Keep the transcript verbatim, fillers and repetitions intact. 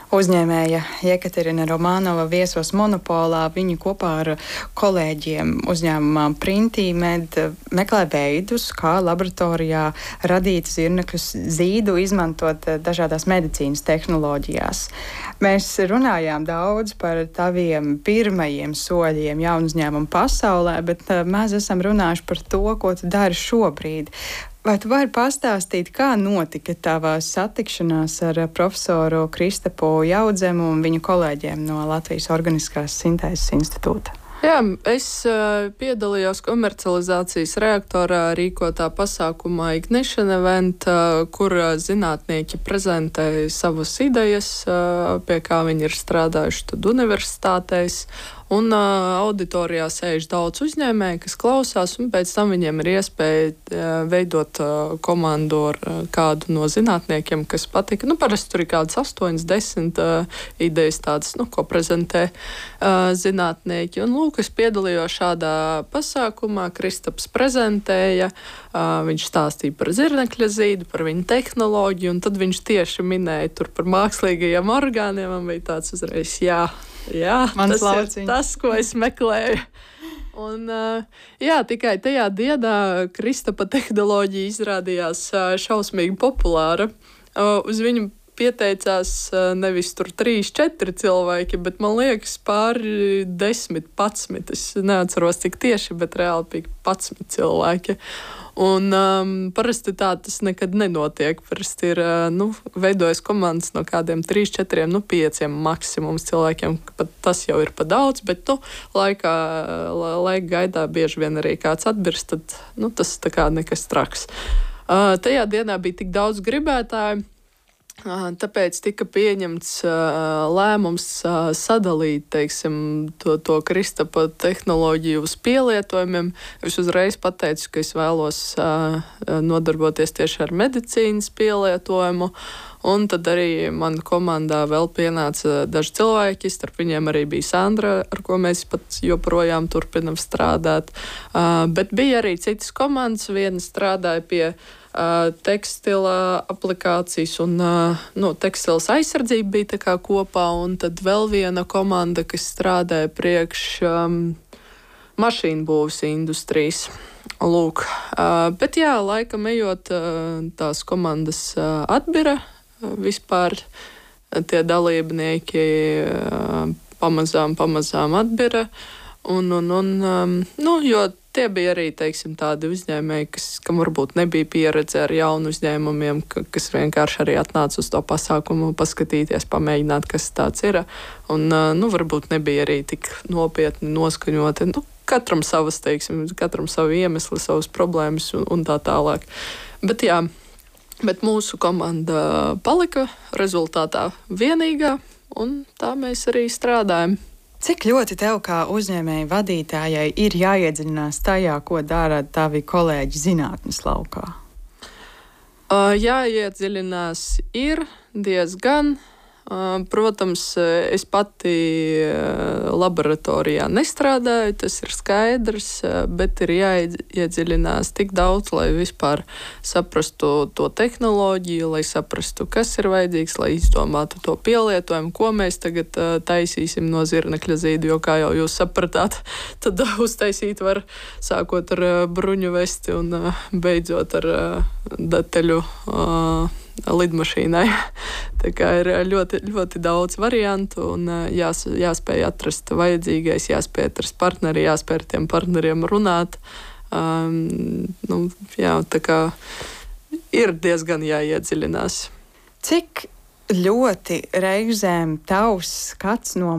Uzņēmēja Jekaterina Romanova viesos Monopolā. Viņi kopā ar kolēģiem uzņēmumā Printīmed meklē veidus, kā laboratorijā radīt zirnekļu zīdu, izmantot dažādās medicīnas tehnoloģijās. Mēs runājām daudz par taviem pirmajiem soļiem jaunu uzņēmumu pasaulē, bet mēs esam runājuši par to, ko tu dari šobrīd. Vai tu vari pastāstīt, kā notika tava satikšanās ar profesoru Kristapu Jaudzemu un viņu kolēģiem no Latvijas Organiskās sintēzes institūta? Jā, es uh, piedalījos komercializācijas reaktorā rīkotā pasākumā Ignition Event, uh, kur uh, zinātnieki prezentēja savas idejas, uh, pie kā viņi ir strādājuši tad universitātēs. Un uh, auditorijā sēž daudz uzņēmēju, kas klausās, un pēc tam viņiem ir iespēja uh, veidot uh, komandu ar uh, kādu no zinātniekiem, kas patika. Nu, parasti tur ir kādas astoņas, desmit uh, idejas tādas, nu, ko prezentē uh, zinātnieki. Un, lūk, es piedalījos šādā pasākumā, Kristaps prezentēja, uh, viņš stāstīja par zirnekļa zīdu, par viņu tehnoloģiju, un tad viņš tieši minēja tur par mākslīgajiem orgāniem, man bija tāds uzreiz, jā, Jā, Mans tas lauciņš. ir tas, ko es meklēju. Un, jā, tikai tajā dienā Kristapa tehnoloģija izrādījās šausmīgi populāra. Uz viņu pieteicās nevis tur trīs, četri cilvēki, bet man liekas pāri desmit, padsmit. Es neatceros cik tieši, bet reāli bija padsmit cilvēki. Un um, parasti tā tas nekad nenotiek. Parasti ir uh, nu, veidojas komandas no kādiem trīs, četriem, nu, pieciem maksimums cilvēkiem. Pat tas jau ir pa daudz, bet nu, laikā, laika gaidā bieži vien arī kāds atbirst, tad nu, tas tā kā nekas traks. Uh, tajā dienā bija tik daudz gribētāju. Tāpēc tika pieņemts uh, lēmums uh, sadalīt teiksim, to, to Kristapa tehnoloģiju uz pielietojumiem. Es uzreiz pateicu, ka es vēlos uh, nodarboties tieši ar medicīnas pielietojumu. Un tad arī manā komandā vēl pienāca daži cilvēki, starp viņiem arī bija Sandra, ar ko mēs pat joprojām turpinam strādāt. Uh, bet bija arī citas komandas, viena strādāja pie uh, tekstila aplikācijas un uh, no, tekstilas aizsardzība bija tā kā kopā, un tad vēl viena komanda, kas strādāja priekš um, mašīnu būvs industrijas. Lūk, uh, bet jā, laikam ejot, uh, tās komandas uh, atbira. Vispār tie dalībnieki pamazām, pamazām atbira. Un, un, un, um, nu, jo tie bija arī teiksim, tādi uzņēmēji, kas, kam varbūt nebija pieredze ar jaunu uzņēmumiem, ka, kas vienkārši arī atnāca uz to pasākumu, paskatīties, pamēģināt, kas tāds ir. Un uh, nu, varbūt nebija arī tik nopietni noskaņoti. Nu, katram savas, teiksim, katram savu iemeslu, savas problēmas un, un tā tālāk. Bet jā. Bet mūsu komanda palika rezultātā vienīgā, un tā mēs arī strādājam. Cik ļoti tev kā uzņēmēju vadītājai ir jāiedziļinās tajā, ko dara tavi kolēģi zinātnes laukā? Uh, jāiedziļinās ir diezgan. Uh, protams, es pati uh, laboratorijā nestrādāju, tas ir skaidrs, uh, bet ir jāiedziļinās tik daudz, lai vispār saprastu to tehnoloģiju, lai saprastu, kas ir vajadzīgs, lai izdomātu to pielietojumu, ko mēs tagad uh, taisīsim no zirnekļa zīdu, jo, kā jau jūs sapratāt, tad uh, uztaisīt var sākot ar uh, bruņu vesti un uh, beidzot ar uh, detaļu uh, lidmašīnai. Tā kā ir ļoti, ļoti daudz variantu un jās, jāspēj atrast vajadzīgais, jāspēj atrast partneri, jāspēj ar tiem partneriem runāt. Um, nu, jā, tā kā ir diezgan jāiedziļinās. Cik ļoti reizēm tavs skats no